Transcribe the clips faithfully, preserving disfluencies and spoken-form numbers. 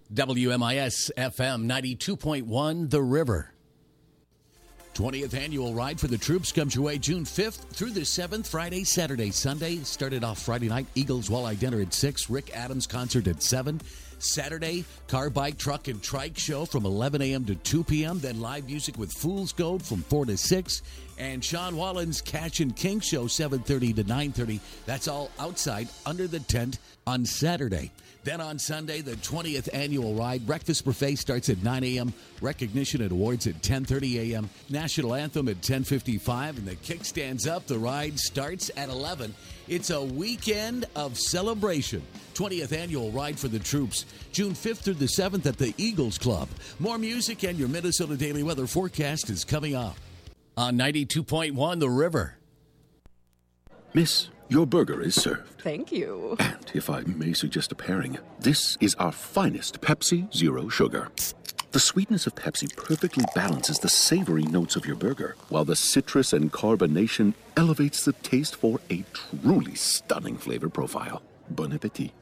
W M I S F M ninety-two point one, The River. twentieth annual Ride for the Troops comes your way June fifth through the seventh, Friday, Saturday, Sunday. Started off Friday night, Eagles Walleye Dinner at six, Rick Adams concert at seven. Saturday, car, bike, truck, and trike show from eleven a.m. to two p.m. Then live music with Fool's Gold from four to six. And Sean Wallen's Catch and King show, seven thirty to nine thirty. That's all outside under the tent on Saturday. Then on Sunday, the twentieth annual Ride. Breakfast buffet starts at nine a.m. Recognition and awards at ten thirty a.m. National Anthem at ten fifty-five. And the kick stands up. The ride starts at eleven. It's a weekend of celebration. twentieth annual Ride for the Troops. June fifth through the seventh at the Eagles Club. More music and your Minnesota Daily Weather forecast is coming up on ninety-two point one, The River. Miss, your burger is served. Thank you. And if I may suggest a pairing, this is our finest Pepsi Zero Sugar. The sweetness of Pepsi perfectly balances the savory notes of your burger, while the citrus and carbonation elevates the taste for a truly stunning flavor profile. Bon appetit.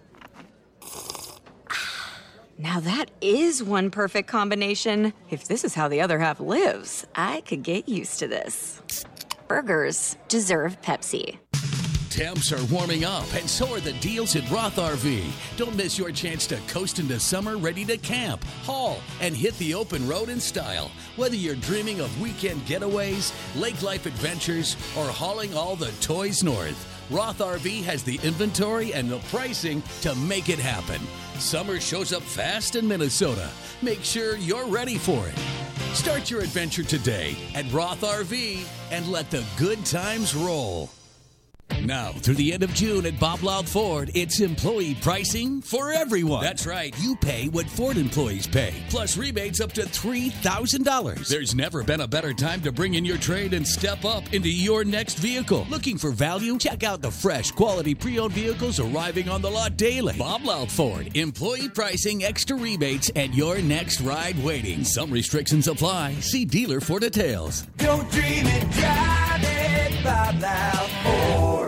Now that is one perfect combination. If this is how the other half lives, I could get used to this. Burgers deserve Pepsi. Temps are warming up, and so are the deals at Roth R V. Don't miss your chance to coast into summer ready to camp, haul, and hit the open road in style. Whether you're dreaming of weekend getaways, lake life adventures, or hauling all the toys north, Roth R V has the inventory and the pricing to make it happen. Summer shows up fast in Minnesota. Make sure you're ready for it. Start your adventure today at Roth R V and let the good times roll. Now, through the end of June at Bob Loud Ford, it's employee pricing for everyone. That's right. You pay what Ford employees pay, plus rebates up to three thousand dollars. There's never been a better time to bring in your trade and step up into your next vehicle. Looking for value? Check out the fresh, quality pre-owned vehicles arriving on the lot daily. Bob Loud Ford. Employee pricing, extra rebates, and your next ride waiting. Some restrictions apply. See dealer for details. Don't dream it, drive it, Bob Loud Ford.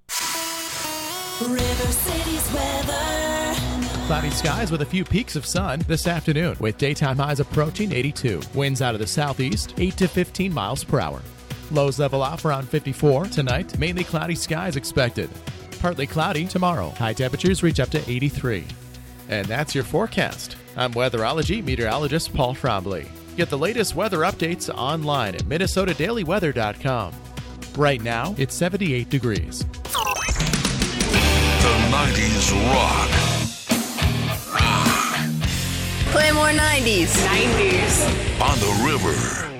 River City's weather. Cloudy skies with a few peaks of sun this afternoon, with daytime highs approaching eighty-two. Winds out of the southeast, eight to fifteen miles per hour. Lows level off around fifty-four. Tonight, mainly cloudy skies expected. Partly cloudy tomorrow. High temperatures reach up to eighty-three. And that's your forecast. I'm weatherology meteorologist Paul Frombley. Get the latest weather updates online at minnesota daily weather dot com. Right now, it's seventy-eight degrees. The nineties rock. Play more nineties. nineties. On the River.